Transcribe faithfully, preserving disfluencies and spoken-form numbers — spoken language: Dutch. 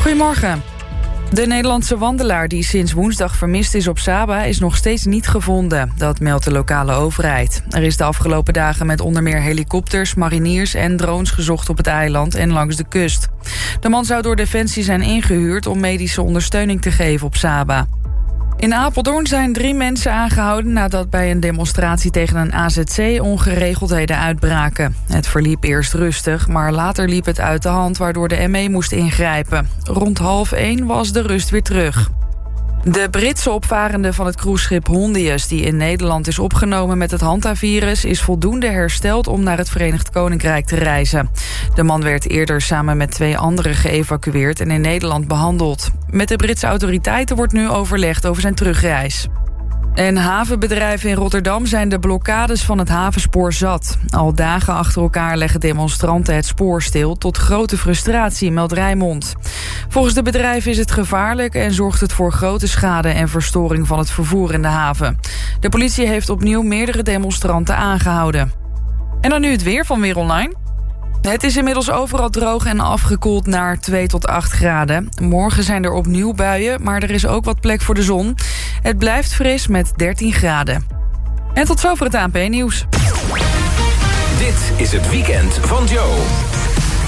Goedemorgen. De Nederlandse wandelaar die sinds woensdag vermist is op Saba is nog steeds niet gevonden. Dat meldt de lokale overheid. Er is de afgelopen dagen met onder meer helikopters, mariniers en drones gezocht op het eiland en langs de kust. De man zou door Defensie zijn ingehuurd om medische ondersteuning te geven op Saba. In Apeldoorn zijn drie mensen aangehouden nadat bij een demonstratie tegen een A Z C ongeregeldheden uitbraken. Het verliep eerst rustig, maar later liep het uit de hand waardoor de M E moest ingrijpen. Rond half één was de rust weer terug. De Britse opvarende van het cruiseschip Hondius, die in Nederland is opgenomen met het hantavirus, is voldoende hersteld om naar het Verenigd Koninkrijk te reizen. De man werd eerder samen met twee anderen geëvacueerd en in Nederland behandeld. Met de Britse autoriteiten wordt nu overlegd over zijn terugreis. En havenbedrijven in Rotterdam zijn de blokkades van het havenspoor zat. Al dagen achter elkaar leggen demonstranten het spoor stil, tot grote frustratie, meldt Rijnmond. Volgens de bedrijven is het gevaarlijk en zorgt het voor grote schade en verstoring van het vervoer in de haven. De politie heeft opnieuw meerdere demonstranten aangehouden. En dan nu het weer van Weer Online. Het is inmiddels overal droog en afgekoeld naar twee tot acht graden. Morgen zijn er opnieuw buien, maar er is ook wat plek voor de zon. Het blijft fris met dertien graden. En tot zover het A N P-nieuws. Dit is het weekend van Joe.